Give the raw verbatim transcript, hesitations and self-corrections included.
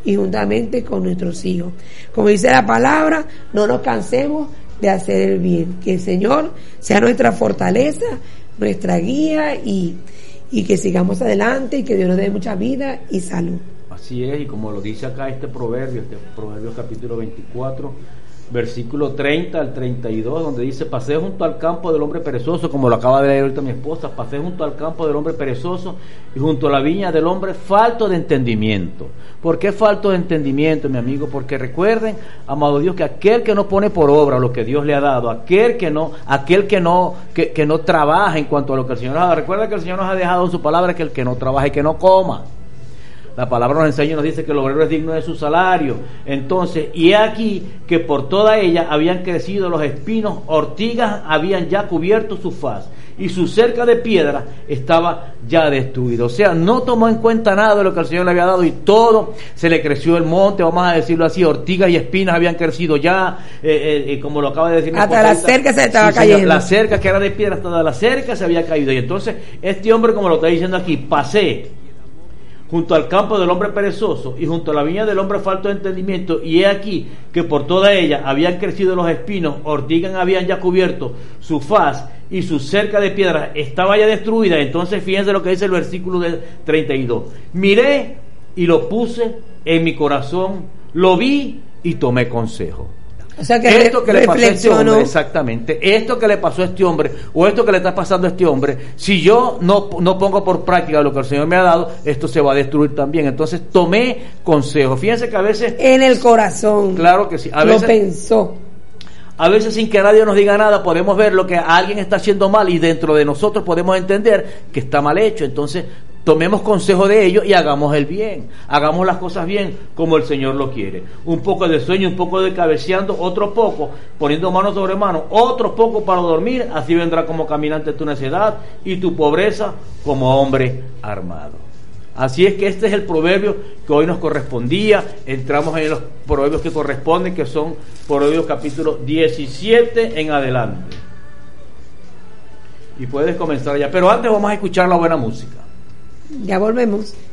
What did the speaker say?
y juntamente con nuestros hijos. Como dice la palabra, no nos cansemos de hacer el bien. Que el Señor sea nuestra fortaleza, nuestra guía y, y que sigamos adelante y que Dios nos dé mucha vida y salud. Así es, y como lo dice acá este proverbio, este Proverbios capítulo veinticuatro, versículo treinta al treinta y dos, donde dice: pasé junto al campo del hombre perezoso, como lo acaba de leer ahorita mi esposa, pasé junto al campo del hombre perezoso y junto a la viña del hombre falto de entendimiento. ¿Por qué falto de entendimiento, mi amigo? Porque recuerden, amado Dios, que aquel que no pone por obra lo que Dios le ha dado, aquel que no, aquel que no, que, que no trabaja en cuanto a lo que el Señor nos ha dado, recuerda que el Señor nos ha dejado en su palabra que el que no trabaja y que no coma. La palabra nos enseña y nos dice que el obrero es digno de su salario. Entonces, y he aquí que por toda ella habían crecido los espinos, ortigas habían ya cubierto su faz, y su cerca de piedra estaba ya destruida. O sea, no tomó en cuenta nada de lo que el Señor le había dado, y todo se le creció el monte, vamos a decirlo así, ortigas y espinas habían crecido ya, eh, eh, como lo acaba de decir. Hasta la cerca se estaba sí, cayendo. Señor, la cerca que era de piedra, hasta la cerca se había caído. Y entonces, este hombre, como lo está diciendo aquí, pasé junto al campo del hombre perezoso y junto a la viña del hombre falto de entendimiento, y he aquí que por toda ella habían crecido los espinos, ortigas habían ya cubierto su faz, y su cerca de piedra estaba ya destruida. Entonces fíjense lo que dice el versículo del treinta y dos: miré y lo puse en mi corazón, lo vi y tomé consejo. O sea que esto que le pasó a este reflexionó. hombre, exactamente, esto que le pasó a este hombre, o esto que le está pasando a este hombre, si yo no, no pongo por práctica lo que el Señor me ha dado, esto se va a destruir también. Entonces tomé consejo. Fíjense que a veces, en el corazón, claro que sí, a lo veces pensó. A veces, sin que nadie nos diga nada, podemos ver lo que alguien está haciendo mal, y dentro de nosotros podemos entender que está mal hecho. Entonces tomemos consejo de ellos y hagamos el bien, hagamos las cosas bien como el Señor lo quiere. Un poco de sueño, un poco de cabeceando, otro poco poniendo mano sobre mano, otro poco para dormir. Así vendrá como caminante tu necedad y tu pobreza como hombre armado. Así es que este es el proverbio que hoy nos correspondía. Entramos en los proverbios que corresponden, que son Proverbios capítulo diecisiete en adelante. Y puedes comenzar ya, pero antes vamos a escuchar la buena música. Ya volvemos.